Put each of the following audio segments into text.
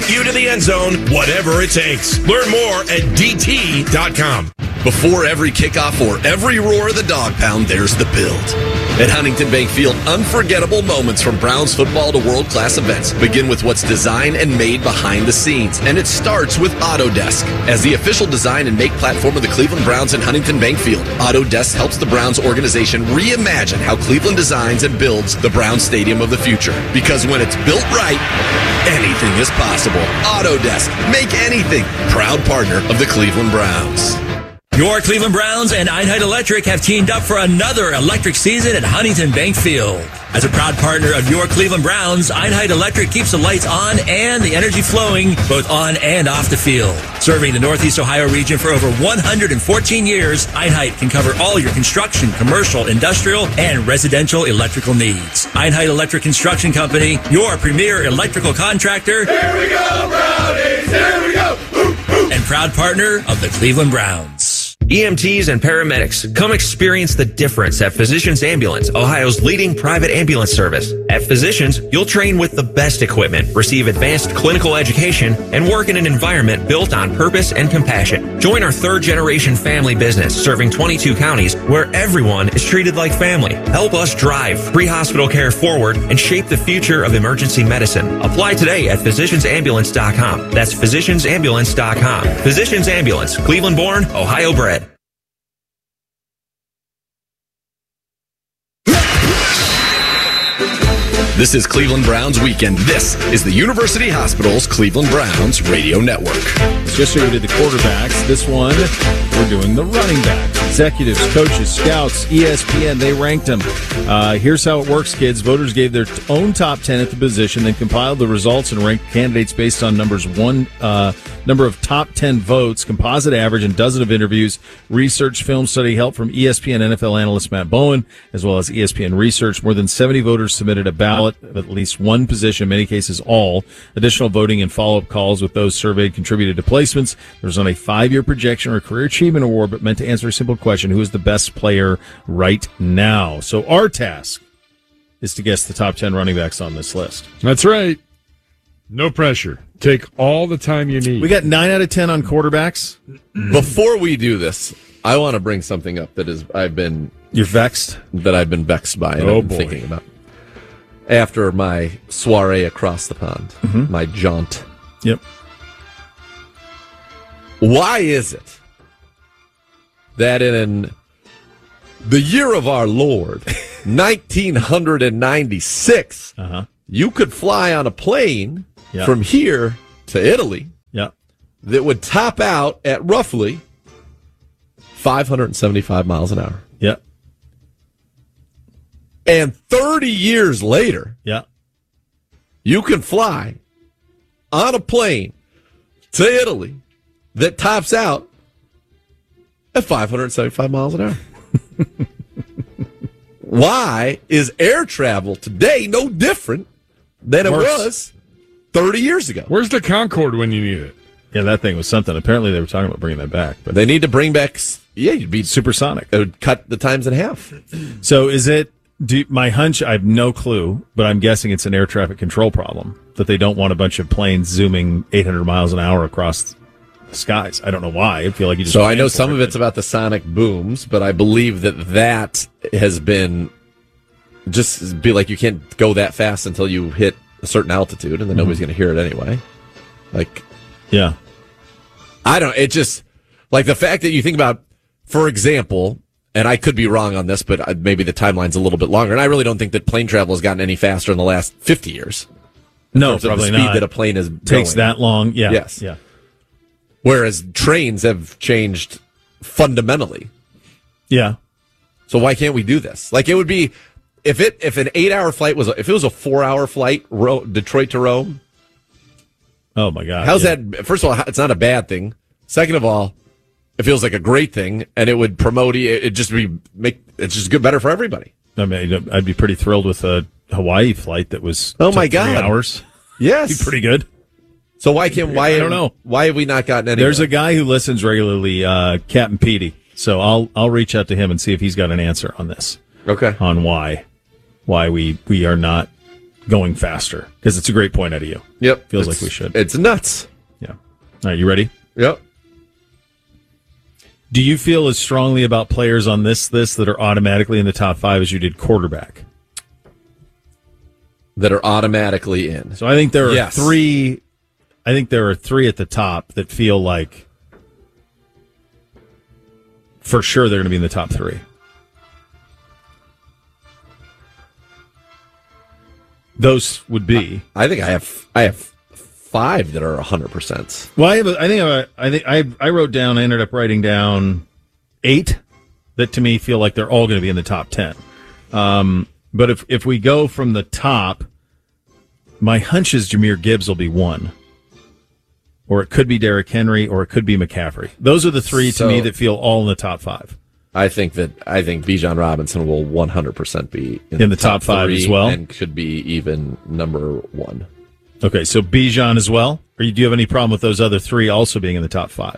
take you to the end zone, whatever it takes. Learn more at DT.com. Before every kickoff or every roar of the dog pound, there's the build. At Huntington Bank Field, unforgettable moments from Browns football to world-class events begin with what's designed and made behind the scenes, and it starts with Autodesk. As the official design and make platform of the Cleveland Browns and Huntington Bank Field, Autodesk helps the Browns organization reimagine how Cleveland designs and builds the Browns Stadium of the future. Because when it's built right, anything is possible. Autodesk, make anything. Proud partner of the Cleveland Browns. Your Cleveland Browns and Einheit Electric have teamed up for another electric season at Huntington Bank Field. As a proud partner of your Cleveland Browns, Einheit Electric keeps the lights on and the energy flowing both on and off the field. Serving the Northeast Ohio region for over 114 years, Einheit can cover all your construction, commercial, industrial, and residential electrical needs. Einheit Electric Construction Company, your premier electrical contractor. Here we go, Brownies! Here we go! And proud partner of the Cleveland Browns. EMTs and paramedics, come experience the difference at Physicians Ambulance, Ohio's leading private ambulance service. At Physicians, you'll train with the best equipment, receive advanced clinical education, and work in an environment built on purpose and compassion. Join our third-generation family business serving 22 counties where everyone is treated like family. Help us drive pre-hospital care forward and shape the future of emergency medicine. Apply today at physiciansambulance.com. That's physiciansambulance.com. Physicians Ambulance, Cleveland-born, Ohio-bred. This is Cleveland Browns Weekend. This is the University Hospital's Cleveland Browns Radio Network. Yesterday we did the quarterbacks. This one, we're doing the running backs. Executives, coaches, scouts, ESPN, they ranked them. Here's how it works, kids. Voters gave their own top 10 at the position, then compiled the results and ranked candidates based on number of top 10 votes, composite average, and dozen of interviews, research, film study, help from ESPN NFL analyst Matt Bowen, as well as ESPN Research. More than 70 voters submitted a ballot of at least one position, in many cases all. Additional voting and follow-up calls with those surveyed contributed to placements. There was not a 5-year projection or career achievement award, but meant to answer a simple question: who is the best player right now? So our task is to guess the top 10 running backs on this list. That's right. No pressure. Take all the time you need. We got 9 out of 10 on quarterbacks. Before we do this, I want to bring something up that is You're vexed? That I've been vexed by and I'm thinking about. After my soiree across the pond, my jaunt. Yep. Why is it that in the year of our Lord, 1996, you could fly on a plane from here to Italy that would top out at roughly 575 miles an hour? Yep. And 30 years later, you can fly on a plane to Italy that tops out at 575 miles an hour. Why is air travel today no different than it was 30 years ago? Where's the Concorde when you need it? Yeah, that thing was something. Apparently they were talking about bringing that back. But they need to bring back, you'd be supersonic. It would cut the times in half. So is it, my hunch, I have no clue, but I'm guessing it's an air traffic control problem, that they don't want a bunch of planes zooming 800 miles an hour across the skies. I don't know why. I feel like you just... So I know some of it's about the sonic booms, but I believe that has been just be like you can't go that fast until you hit a certain altitude, and then nobody's going to hear it anyway. Yeah. I don't... It just... Like the fact that you think about, for example... And I could be wrong on this, but maybe the timeline's a little bit longer. And I really don't think that plane travel has gotten any faster in the last 50 years. No, probably the speed not. that a plane is takes going. that long. Yeah. Yes. Yeah. Whereas trains have changed fundamentally. Yeah. So why can't we do this? Like it would be if an 8-hour flight was if it was a 4-hour flight, Detroit to Rome. Oh my God. How's that? First of all, it's not a bad thing. Second of all, it feels like a great thing, and it would promote it. Just it's just good, better for everybody. I mean, I'd be pretty thrilled with a Hawaii flight that was 3 hours. Yes, be pretty good. So I don't know. Why have we not gotten any? There's a guy who listens regularly, Captain Petey. So I'll reach out to him and see if he's got an answer on this. Okay, on why we are not going faster, because it's a great point out of you. Yep. Feels like we should. It's nuts. Yeah. All right, you ready? Yep. Do you feel as strongly about players on this list that are automatically in the top 5 as you did quarterback? That are automatically in. So I think there are three. I think there are 3 at the top that feel like for sure they're going to be in the top 3. Those would be. I think I have 5 that are 100%. Well, I wrote down. I ended up writing down 8 that to me feel like they're all going to be in the top 10. But if we go from the top, my hunch is Jahmyr Gibbs will be 1. Or it could be Derrick Henry, or it could be McCaffrey. Those are the 3 to me that feel all in the top 5. I think Bijan Robinson will 100% be in the top 5 as well, and could be even number 1. Okay, so Bijan as well. Or do you have any problem with those other 3 also being in the top 5?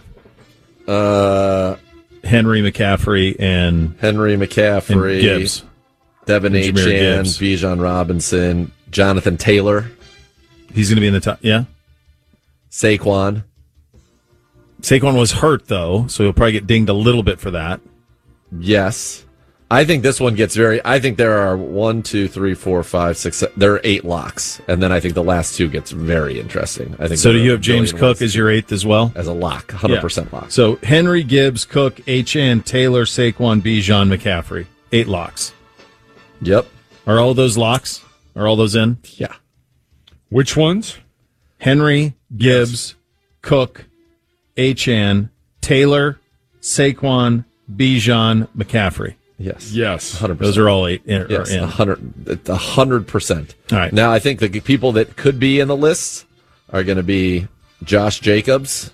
Henry, McCaffrey, and Gibbs. Devin Achane, Bijan Robinson, Jonathan Taylor. He's going to be in the top, yeah? Saquon was hurt, though, so he'll probably get dinged a little bit for that. Yes. I think this one gets I think there are 1, 2, 3, 4, 5, 6, 7, there are 8 locks, and then I think the last 2 gets very interesting. I think. So do you have James Cook as your 8th as well? As a lock, 100% lock. So Henry, Gibbs, Cook, Achane, Taylor, Saquon, Bijan, McCaffrey. 8 locks. Yep. Are all those locks? Are all those in? Yeah. Which ones? Henry, Gibbs, Cook, Achane, Taylor, Saquon, Bijan, McCaffrey. Yes. 100%. Those are all 8 in. Yes, 100%. All right. Now, I think the people that could be in the list are going to be Josh Jacobs,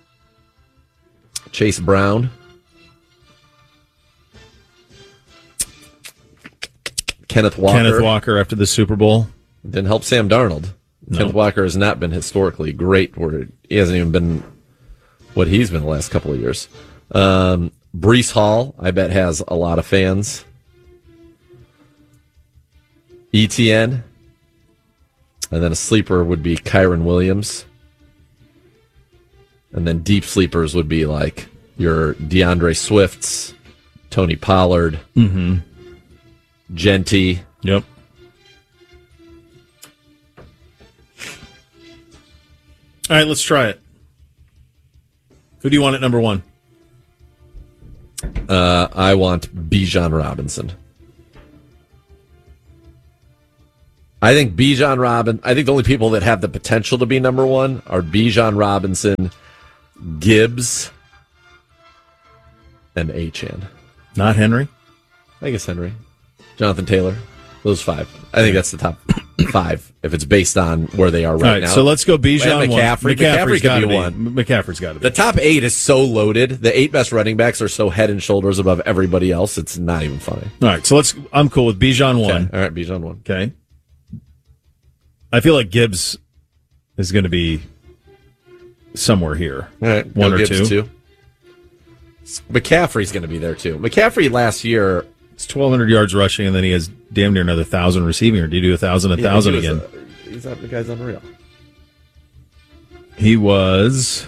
Chase Brown, Kenneth Walker after the Super Bowl. Didn't help Sam Darnold. No. Kenneth Walker has not been historically great, where he hasn't even been what he's been the last couple of years. Breece Hall, I bet, has a lot of fans. ETN. And then a sleeper would be Kyron Williams. And then deep sleepers would be like your DeAndre Swifts, Tony Pollard, Genty. Yep. All right, let's try it. Who do you want at number 1? I want Bijan Robinson. I think the only people that have the potential to be number 1 are Bijan Robinson, Gibbs, and Achane. Not Henry? I think it's Henry. Jonathan Taylor. Those 5. I think that's the top 5 if it's based on where they are right now. So let's go Bijan. McCaffrey got to be 1. McCaffrey's got to be. The top 8 is so loaded. The 8 best running backs are so head and shoulders above everybody else. It's not even funny. All right, so I'm cool with Bijan 1. Okay. All right, Bijan 1. Okay. I feel like Gibbs is going to be somewhere here. All right, 1 or Gibbs 2. McCaffrey's going to be there too. McCaffrey last year, it's 1,200 yards rushing, and then he has damn near another 1,000 receiving. Or do you do 1,000 again? The guy's unreal. He was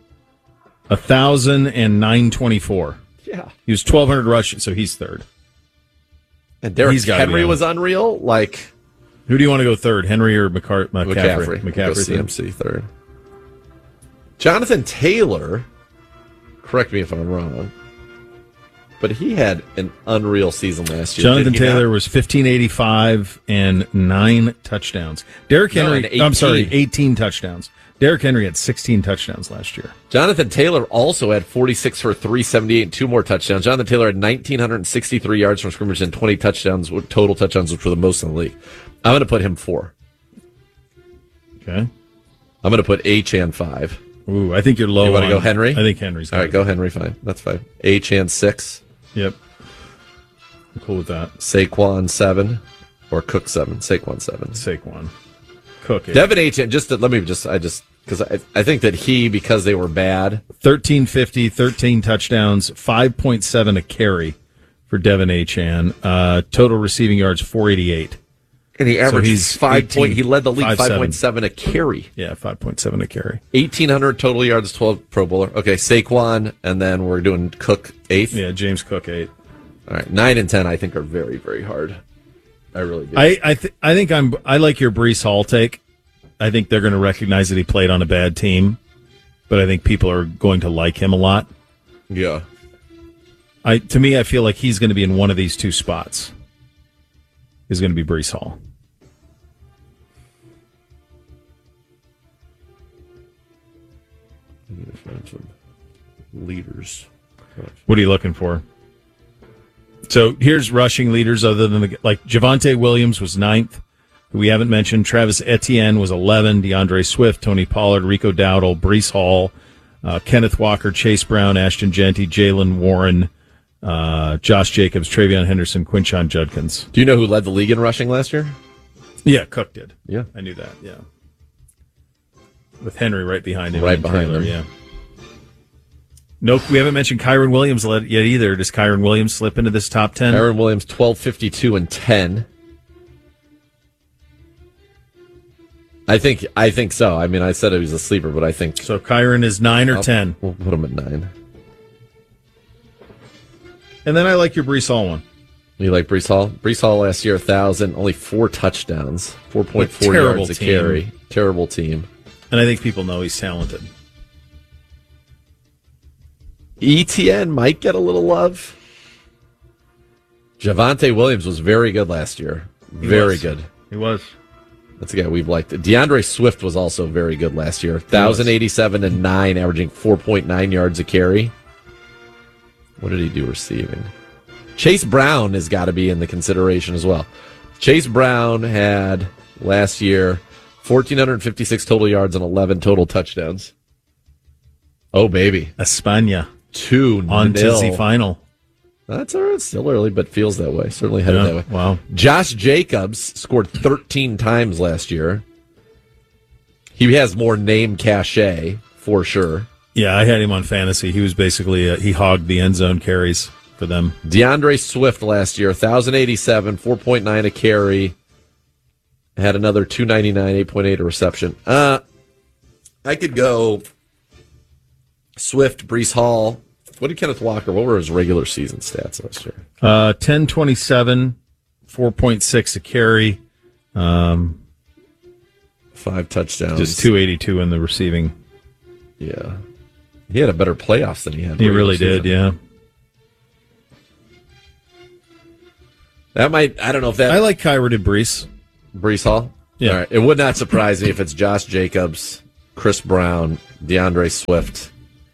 1,009.24. Yeah, he was 1,200 rushing, so he's 3rd. And Derrick Henry was unreal. Like, who do you want to go 3rd, Henry or McCaffrey? McCaffrey, CMC 3rd. Jonathan Taylor. Correct me if I'm wrong, but he had an unreal season last year. Jonathan Taylor was 1,585 and 9 touchdowns. Derrick Henry, 18 touchdowns. Derrick Henry had 16 touchdowns last year. Jonathan Taylor also had 46 for 378 and 2 more touchdowns. Jonathan Taylor had 1,963 yards from scrimmage and 20 touchdowns, total touchdowns, which were the most in the league. I'm going to put him 4. Okay. I'm going to put Achane 5. Ooh, I think you're low. You want to go Henry? I think Henry's all right, go Henry, fine. That's fine. Achane 6. Yep. I'm cool with that. Saquon 7 or Cook 7. Saquon 7. Saquon. Cook 8. Devin Achane, because I think that because they were bad. 1,350, 13 touchdowns, 5.7 a carry for Devin Achane. Total receiving yards, 488. And he averaged So he's he led the league 5.7. 5.7 a carry. Yeah, 5.7 a carry. 1,800 total yards, 12 Pro Bowler. Okay, Saquon, and then we're doing Cook 8th. Yeah, James Cook 8. All right, 9 and 10 I think are very, very hard. I really do. I like your Breece Hall take. I think they're going to recognize that he played on a bad team, but I think people are going to like him a lot. Yeah. To me, I feel like he's going to be in one of these two spots. Is going to be Breece Hall. I'm going to find some leaders. What are you looking for? So here's rushing leaders other than Javonte Williams was 9th, who we haven't mentioned. Travis Etienne was 11. DeAndre Swift, Tony Pollard, Rico Dowdle, Breece Hall, Kenneth Walker, Chase Brown, Ashton Genty, Jalen Warren, Josh Jacobs, Travion Henderson, Quinshon Judkins. Do you know who led the league in rushing last year? Yeah, Cook did. Yeah. I knew that, yeah. With Henry right behind him. Right behind Taylor, him. yeah. Nope, we haven't mentioned Kyron Williams yet either. Does Kyron Williams slip into this top 10? Kyron Williams, 12, 52, and 10. I think so. I mean, I said he was a sleeper, but I think... So Kyron is 9 or 10? We'll put him at 9. And then I like your Breece Hall one. You like Breece Hall? Breece Hall last year, 1,000, only 4 touchdowns, 4.4 Terrible yards a team. carry. Terrible team. And I think people know he's talented. ETN might get a little love. Javonte Williams was very good last year. Very good. He was. That's a guy we've liked. DeAndre Swift was also very good last year. 1,087 and 9, averaging 4.9 yards a carry. What did he do receiving? Chase Brown has got to be in the consideration as well. Chase Brown had last year 1,456 total yards and 11 total touchdowns. Oh, baby. España. 2-0. On Tizzy final. That's all right. It's still early, but feels that way. Certainly headed that way. Wow. Josh Jacobs scored 13 times last year. He has more name cachet, for sure. Yeah, I had him on fantasy. He was basically, he hogged the end zone carries for them. DeAndre Swift last year, 1,087, 4.9 a carry. Had another 299, 8.8 a reception. I could go Swift, Breece Hall. What did Kenneth Walker? What were his regular season stats last year? 10.27, 4.6 a carry. 5 touchdowns. Just 282 in the receiving. Yeah. He had a better playoffs than he had. He really did, yeah. That might, I don't know if that. I like Kyron and Breece. Breece Hall? Yeah. All right. It would not surprise me if it's Josh Jacobs, Chris Brown, DeAndre Swift,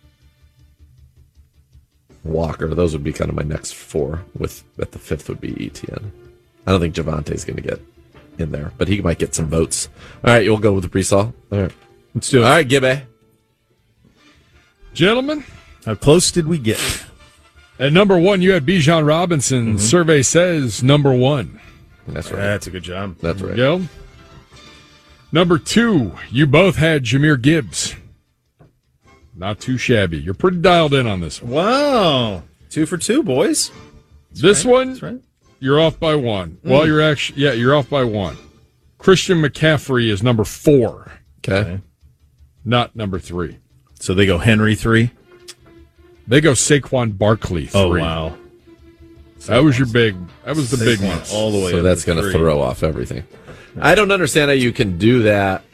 Walker. Those would be kind of my next 4. At the 5th would be ETN. I don't think Javonte's going to get in there, but he might get some votes. All right, you'll go with Breece Hall. All right. Let's do it. All right, Gibby. Gentlemen, how close did we get? At number 1, you had Bijan Robinson. Survey says number 1. That's right. That's a good job. That's right. There you go. Number 2, you both had Jahmyr Gibbs. Not too shabby. You're pretty dialed in on this one. Wow. 2 for 2, boys. This one, That's right. you're off by 1. Well, you're off by 1. Christian McCaffrey is number 4. Okay. Not number 3. So they go Henry 3? They go Saquon Barkley 3. Oh, wow. That was the big one. All the way So up that's to going to 3. throw off everything. I don't understand how you can do that.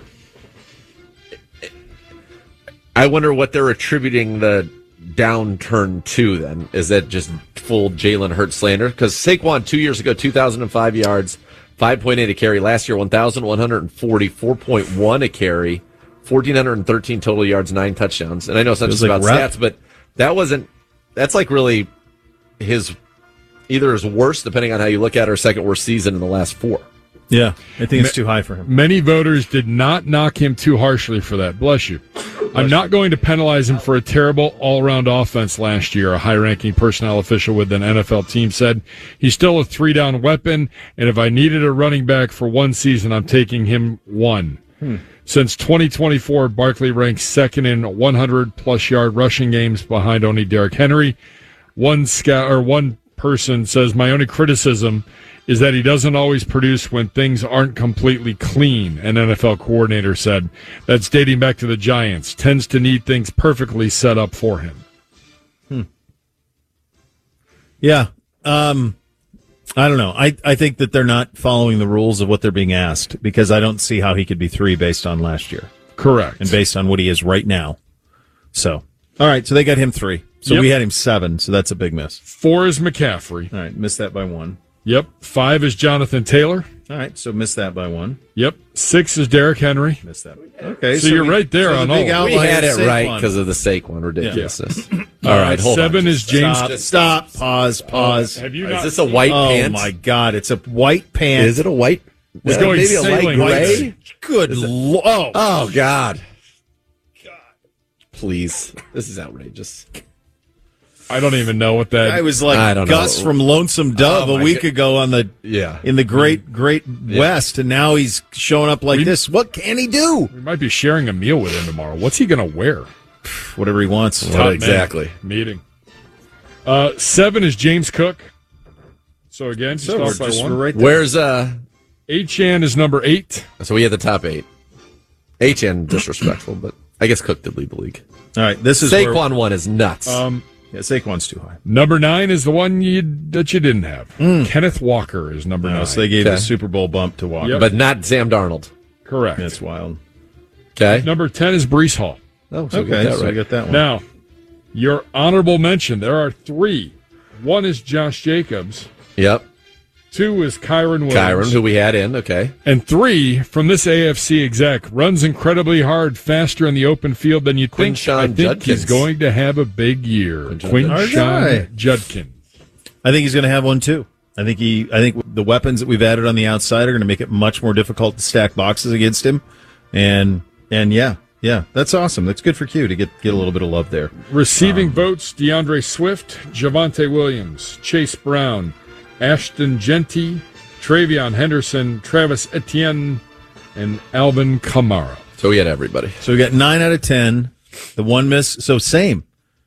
I wonder what they're attributing the downturn to then. Is that just full Jalen Hurts slander? Because Saquon 2 years ago, 2,005 yards, 5.8 a carry. Last year, 1,140, 4.1 a carry, 1,413 total yards, 9 touchdowns. And I know it's not just about stats, but that's like really either his worst, depending on how you look at it, or second worst season in the last 4. Yeah, I think it's too high for him. Many voters did not knock him too harshly for that. Bless you. I'm not going to penalize him for a terrible all-around offense last year, a high-ranking personnel official with an NFL team said. He's still a 3-down weapon, and if I needed a running back for one season, I'm taking him 1. Since 2024, Barkley ranks second in 100-plus yard rushing games behind only Derrick Henry. One person says, my only criticism is that he doesn't always produce when things aren't completely clean, an NFL coordinator said. That's dating back to the Giants. Tends to need things perfectly set up for him. Yeah. I don't know. I think that they're not following the rules of what they're being asked, because I don't see how he could be 3 based on last year. Correct. And based on what he is right now. So, all right, so they got him 3. So we had him 7, so that's a big miss. 4 is McCaffrey. All right, missed that by 1. Yep. 5 is Jonathan Taylor. All right, so missed that by 1. Yep. 6 is Derrick Henry. Missed that. Okay, so you're right there on all. We had it right because of the Saquon ridiculousness. Yeah. All right, hold 7 on. is James. Stop. Pause. Have you Is not? this a white pants? Oh, my God. It's a white pants. Is it a white? It's going maybe a light sailing gray? Good Lord. Oh, God. Please. This is outrageous. I don't even know what that. I was like I don't Gus know. from Lonesome Dove a week ago on the in the great West, and now he's showing up like this. What can he do? We might be sharing a meal with him tomorrow. What's he going to wear? Whatever he wants. Top exactly. man meeting. 7 is James Cook. So again, just off by 1. Right there. Where's Achane is number 8. So we had the top 8. HN disrespectful, but I guess Cook did lead the league. All right, this is Saquon one is nuts. Yeah, Saquon's too high. Number 9 is the one that you didn't have. Kenneth Walker is number 9. So they gave the Super Bowl bump to Walker. Yep. But not Sam Darnold. Correct. That's wild. Okay. Number 10 is Breece Hall. Oh, so Okay, so we got that one. Now, your honorable mention, there are 3. 1 is Josh Jacobs. Yep. 2 is Kyron Williams. Kyron, who we had in. Okay. And 3, from this AFC exec, runs incredibly hard, faster in the open field than you'd think. Quinshawn I think Judkins. he's going to have a big year. Quinshawn Judkins. I think he's going to have one too. I think the weapons that we've added on the outside are going to make it much more difficult to stack boxes against him. And yeah, that's awesome. That's good for Q to get a little bit of love there. Receiving votes, DeAndre Swift, Javonte Williams, Chase Brown, Ashton Genty, Travion Henderson, Travis Etienne, and Alvin Kamara. So we had everybody. So we got 9 out of 10. The one miss. So same.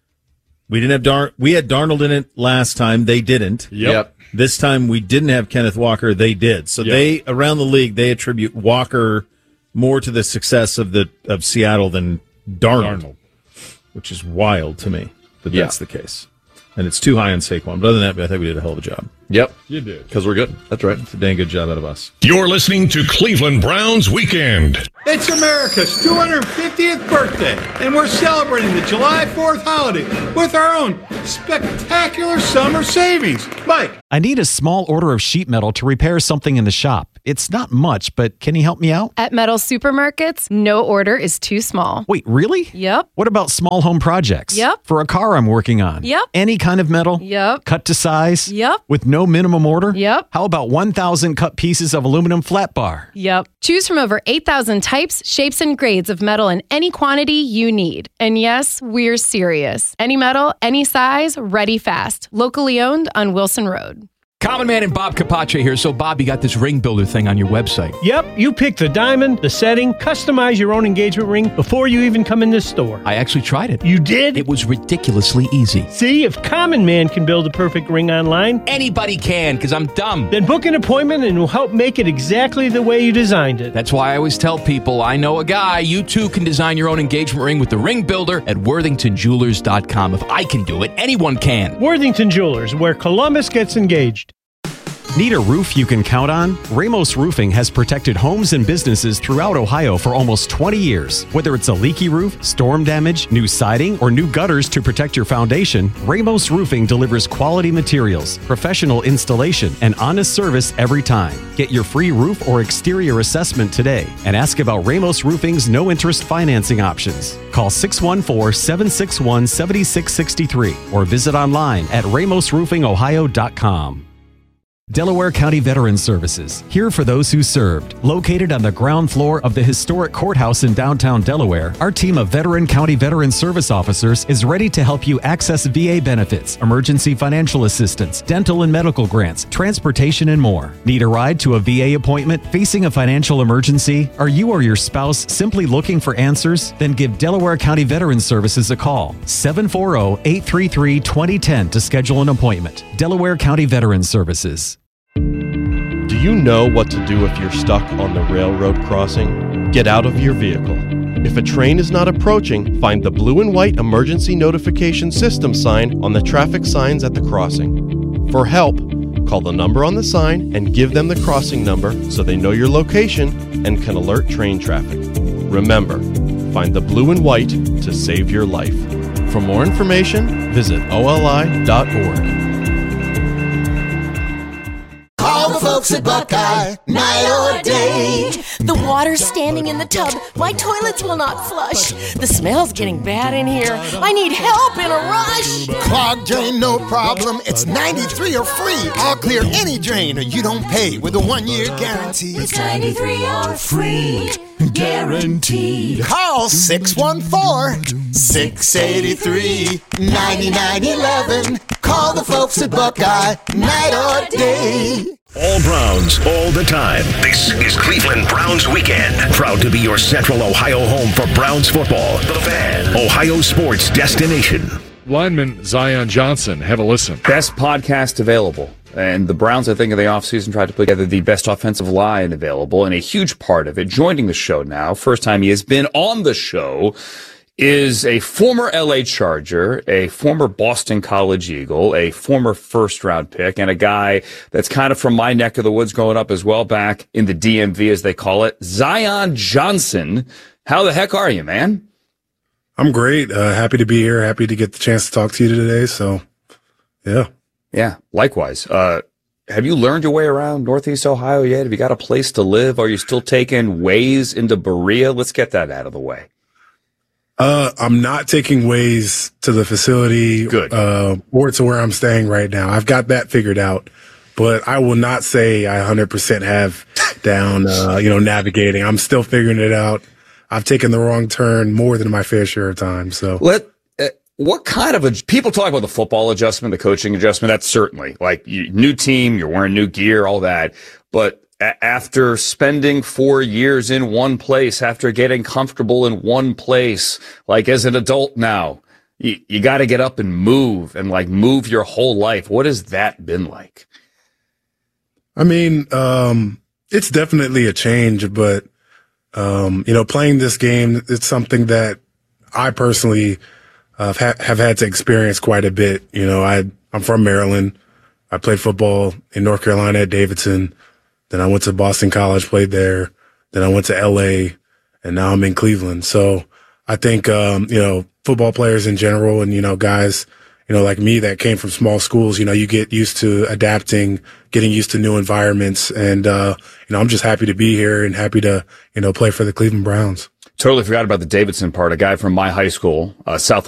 We didn't have we had Darnold in it last time. They didn't. Yep. This time we didn't have Kenneth Walker. They did. So they around the league they attribute Walker more to the success of Seattle than Darnold, which is wild to me that that's the case. And it's too high on Saquon. But other than that, I think we did a hell of a job. Yep. You did. Because we're good. That's right. It's a dang good job out of us. You're listening to Cleveland Browns Weekend. It's America's 250th birthday, and we're celebrating the July 4th holiday with our own spectacular summer savings. Mike. I need a small order of sheet metal to repair something in the shop. It's not much, but can you help me out? At Metal Supermarkets, no order is too small. Wait, really? Yep. What about small home projects? Yep. For a car I'm working on? Yep. Any kind of metal? Yep. Cut to size? Yep. With no minimum order? Yep. How about 1,000 cut pieces of aluminum flat bar? Yep. Choose from over 8,000 types, shapes, and grades of metal in any quantity you need. And yes, we're serious. Any metal, any size, ready fast. Locally owned on Wilson Road. Common Man and Bob Capace here. So, Bob, you got this ring builder thing on your website. Yep, you pick the diamond, the setting, customize your own engagement ring before you even come in this store. I actually tried it. You did? It was ridiculously easy. See, if Common Man can build a perfect ring online, anybody can, because I'm dumb. Then book an appointment and we'll help make it exactly the way you designed it. That's why I always tell people, I know a guy. You too can design your own engagement ring with the ring builder at worthingtonjewelers.com. If I can do it, anyone can. Worthington Jewelers, where Columbus gets engaged. Need a roof you can count on? Ramos Roofing has protected homes and businesses throughout Ohio for almost 20 years. Whether it's a leaky roof, storm damage, new siding, or new gutters to protect your foundation, Ramos Roofing delivers quality materials, professional installation, and honest service every time. Get your free roof or exterior assessment today and ask about Ramos Roofing's no-interest financing options. Call 614-761-7663 or visit online at ramosroofingohio.com. Delaware County Veterans Services, here for those who served. Located on the ground floor of the historic courthouse in downtown Delaware, our team of Veteran County Veterans Service officers is ready to help you access VA benefits, emergency financial assistance, dental and medical grants, transportation, and more. Need a ride to a VA appointment? Facing a financial emergency? Are you or your spouse simply looking for answers? Then give Delaware County Veterans Services a call. 740-833-2010 to schedule an appointment. Delaware County Veterans Services. you know what to do if you're stuck on the railroad crossing? Get out of your vehicle. If a train is not approaching, find the blue and white emergency notification system sign on the traffic signs at the crossing. For help, call the number on the sign and give them the crossing number so they know your location and can alert train traffic. Remember, find the blue and white to save your life. For more information, visit oli.org. Call the folks at Buckeye, night or day. The water's standing in the tub. My toilets will not flush. The smell's getting bad in here. I need help in a rush. Clogged drain, no problem. It's 93 or free. I'll clear any drain or you don't pay with a 1-year guarantee. It's 93 or free. Guaranteed. Call 614-683-9911. Call the folks at Buckeye, night or day. All Browns, all the time. This is Cleveland Browns Weekend. Proud to be your Central Ohio home for Browns football. The Fan, Ohio sports destination. Lineman Zion Johnson, have a listen. Best podcast available. And the Browns, I think, in the offseason tried to put together the best offensive line available. And a huge part of it, joining the show now, first time he has been on the show, is a former LA Charger, a former Boston College Eagle, a former first-round pick, and a guy that's kind of from my neck of the woods growing up as well, back in the DMV, as they call it. Zion Johnson, how the heck are you, man? I'm great. Happy to be here. Happy to get the chance to talk to you today. So, yeah. Yeah, likewise. Have you learned your way around Northeast Ohio yet? Have you got a place to live? Are you still taking Waze into Berea? Let's get that out of the way. I'm not taking Waze to the facility. Good. Or to where I'm staying right now. I've got that figured out, but I will not say I 100% have down, navigating. I'm still figuring it out. I've taken the wrong turn more than my fair share of time. So what kind of people talk about the football adjustment, the coaching adjustment? That's certainly like new team, you're wearing new gear, all that. But after spending 4 years in one place, after getting comfortable in one place, like as an adult now, you got to get up and move your whole life. What has that been like? I mean, it's definitely a change, but, playing this game, it's something that I personally have had to experience quite a bit. I'm from Maryland. I played football in North Carolina at Davidson. Then I went to Boston College, played there. Then I went to LA, and now I'm in Cleveland. So I think, football players in general and, guys, like me that came from small schools, you get used to adapting, getting used to new environments. And, I'm just happy to be here and happy to, play for the Cleveland Browns. Totally forgot about the Davidson part. A guy from my high school, South